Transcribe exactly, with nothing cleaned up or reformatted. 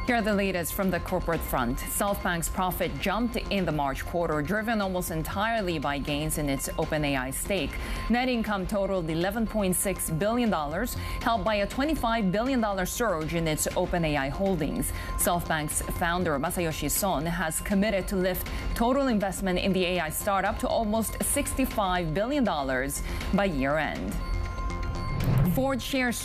Here are the latest from the corporate front. SoftBank's profit jumped in the March quarter, driven almost entirely by gains in its OpenAI stake. Net income totaled eleven point six billion dollars, helped by a twenty-five billion dollars surge in its OpenAI holdings. SoftBank's founder, Masayoshi Son, has committed to lift total investment in the A I startup to almost sixty-five billion dollars by year-end. Ford shares